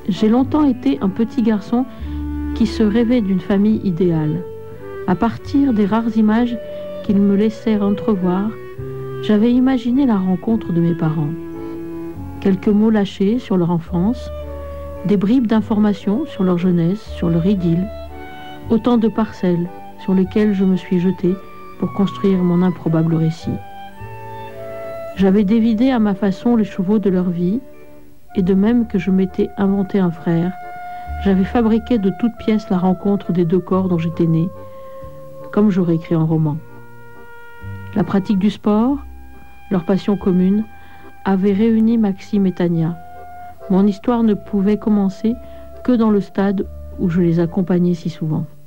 J'ai longtemps été un petit garçon qui se rêvait d'une famille idéale. À partir des rares images qu'ils me laissèrent entrevoir, j'avais imaginé la rencontre de mes parents. Quelques mots lâchés sur leur enfance, des bribes d'informations sur leur jeunesse, sur leur idylle, autant de parcelles sur lesquelles je me suis jeté pour construire mon improbable récit. J'avais dévidé à ma façon les chevaux de leur vie, et de même que je m'étais inventé un frère, j'avais fabriqué de toutes pièces la rencontre des deux corps dont j'étais né, comme j'aurais écrit un roman. La pratique du sport, leur passion commune, avait réuni Maxime et Tania. Mon histoire ne pouvait commencer que dans le stade où je les accompagnais si souvent.